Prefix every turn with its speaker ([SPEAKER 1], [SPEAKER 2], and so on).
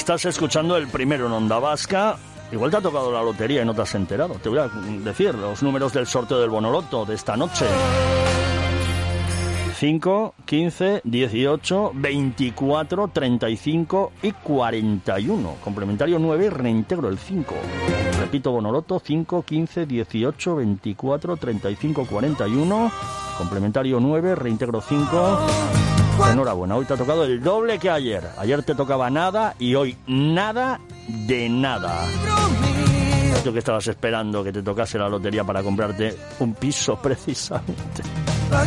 [SPEAKER 1] Estás escuchando el primero en Onda Vasca. Igual te ha tocado la lotería y no te has enterado. Te voy a decir los números del sorteo del Bonoloto de esta noche. 5, 15, 18, 24, 35 y 41. Complementario 9, reintegro el 5. Repito, Bonoloto, 5, 15, 18, 24, 35, 41. Complementario 9, reintegro 5. Enhorabuena, hoy te ha tocado el doble que ayer. Ayer te tocaba nada y hoy nada de nada. ¿Tú que estabas esperando que te tocase la lotería para comprarte un piso precisamente?